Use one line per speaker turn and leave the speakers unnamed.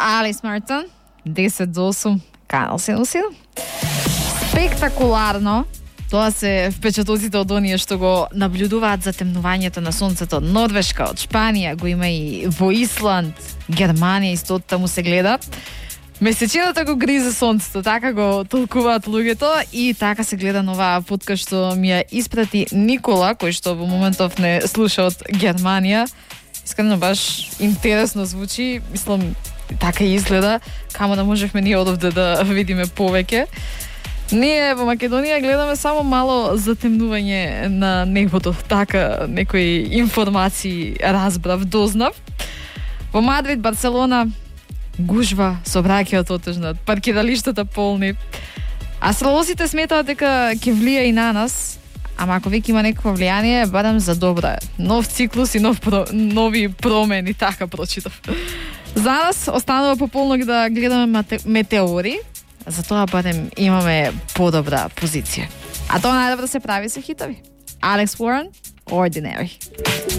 Алис Мартин, 10 до 8, Канал 77. Спектакуларно. Тоа се впечатоците од оние што го наблюдуваат затемнувањето на сонцето од Норвешка, од Шпанија, го има и во Исланд, Германија исто таму се гледа. Месечината го гризе сонцето, така го толкуваат луѓето и така се гледа на оваа фотка што ми ја испрати Никола, кој што во моментов не слуша од Германија. Искрено баш интересно звучи, мислам така изгледа, камо да можевме ние одовде да видиме повеќе. Ние во Македонија гледаме само мало затемнување на небото, така некои информации разбрав, дознав. Во Мадрид, Барселона, гужва, сообраќајот отежнат, паркиралиштата полни. Астролозите сметаат дека ќе влија и на нас, ама ако веќе има некакво влијание, барем за добро е. Нов циклус и нови промени, така прочитав. За нас останува пополно да гледаме метеори, за тоа барем имаме подобра позиција. А тоа најдобро се прави со хитови. Алекс Уорен, Ordinary.